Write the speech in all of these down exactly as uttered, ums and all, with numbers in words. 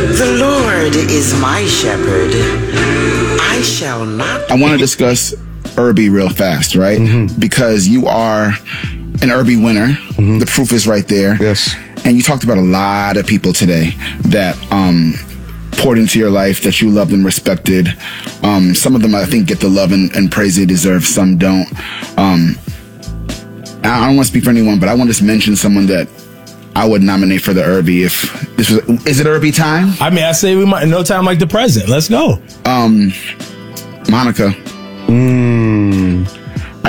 The Lord is my shepherd. I shall not. I want to discuss Irby real fast, right? Mm-hmm. Because you are an Irby winner. Mm-hmm. The proof is right there. Yes. And you talked about a lot of people today that um, poured into your life, that you loved and respected. Um, some of them, I think, get the love and, and praise they deserve. Some don't. Um, I don't want to speak for anyone, but I want to just mention someone that I would nominate for the Irby if this was. Is it Irby time? I mean, I say we might. No time like the present. Let's go. Um, Monica. Mm. I,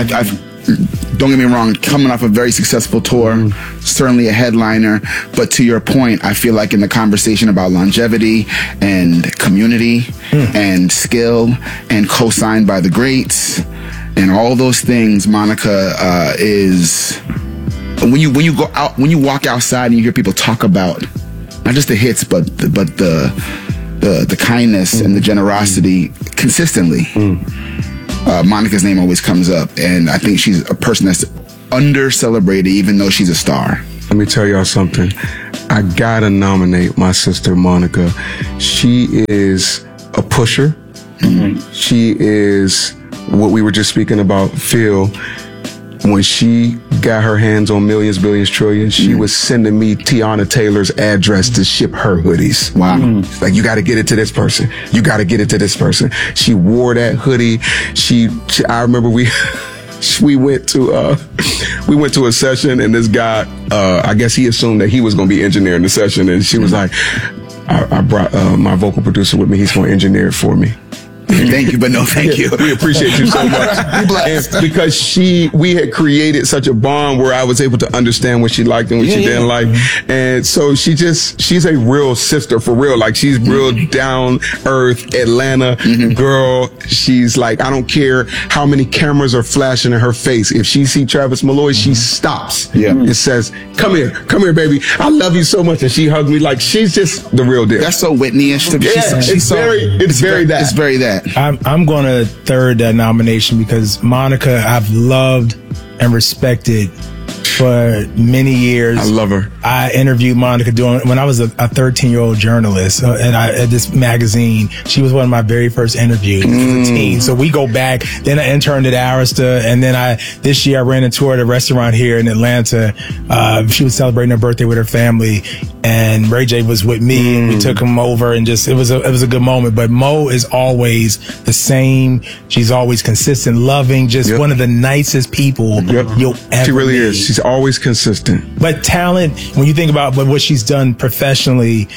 I've, don't get me wrong, coming off a very successful tour, mm. certainly a headliner. But to your point, I feel like in the conversation about longevity and community mm. and skill and co-signed by the greats and all those things, Monica uh, is. When you when you go out when you walk outside and you hear people talk about not just the hits but the, but the the the kindness mm. and the generosity consistently, mm. uh, Monica's name always comes up, and I think she's a person that's under celebrated even though she's a star. Let me tell y'all something. I gotta nominate my sister Monica. She is a pusher. Mm-hmm. She is what we were just speaking about, Phil. When she got her hands on Millions, Billions, Trillions, she mm. was sending me Tiana Taylor's address to ship her hoodies. Wow. Mm. Like, you got to get it to this person. You got to get it to this person. She wore that hoodie. She, she I remember we, we went to, uh, we went to a session, and this guy, uh, I guess he assumed that he was going to be engineering the session. And she was like, I, I brought, uh, my vocal producer with me. He's going to engineer it for me. Thank you, but no thank you. We appreciate you so much. And because she, we had created such a bond where I was able to understand what she liked and what yeah, she didn't yeah. like. And so she just, she's a real sister for real. Like, she's real mm-hmm. down earth Atlanta mm-hmm. girl. She's like, I don't care how many cameras are flashing in her face. If she see Travis Malloy, mm-hmm. she stops yeah. and says, come here, come here, baby. I love you so much. And she hugged me. Like, she's just the real deal. That's so Whitney-ish to me. Yeah, she's, it's, she's very, so, it's, it's very that. It's very that. I'm, I'm going to third that nomination because Monica, I've loved and respected for many years. I love her. I interviewed Monica doing when I was a thirteen-year-old journalist, uh, and I at this magazine. She was one of my very first interviews mm. as a teen. So we go back. Then I interned at Arista, and then I this year I ran into her at a restaurant here in Atlanta. Uh, she was celebrating her birthday with her family, and Ray J was with me. Mm. And we took him over, and just it was a it was a good moment. But Mo is always the same. She's always consistent, loving, just yep. one of the nicest people yep. you'll ever She really meet. is. She's always consistent. But talent, when you think about what she's done professionally,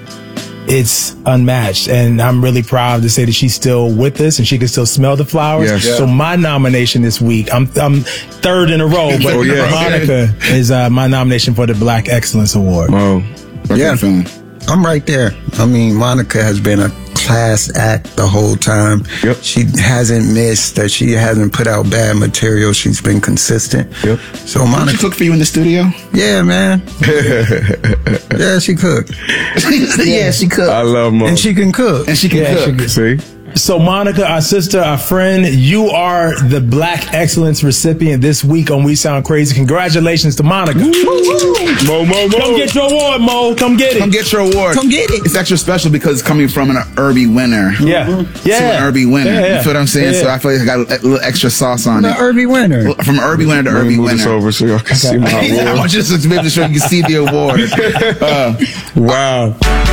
it's unmatched. And I'm really proud to say that she's still with us and she can still smell the flowers. Yes. Yeah. So my nomination this week, I'm I'm third in a row, but oh, yeah. Monica is uh, my nomination for the Black Excellence Award. Oh, yeah. I'm right there. I mean, Monica has been a class act the whole time. Yep. She hasn't missed, that she hasn't put out bad material. She's been consistent. Yep. So Monica, did she cook for you in the studio? Yeah, man. yeah, she cooked. yeah, she cooked. I love Mo. And she can cook. And she can yeah, cook. She See? So Monica, our sister, our friend, you are the Black Excellence recipient this week on We Sound Crazy. Congratulations to Monica. Woo, woo. Mo, Mo, Mo. Come get your award, Mo. Come get it. Come get your award. Come get it. It's extra special because it's coming from an Irby winner. Yeah. Mm-hmm. Yeah. To an Irby winner. Yeah, yeah. You feel what I'm saying? Yeah. So I feel like I got a little extra sauce on the it. The Irby winner. From Irby winner to Let Irby move winner. This over so y'all can okay. see my award. I want you to make sure you can see the award. Uh, wow.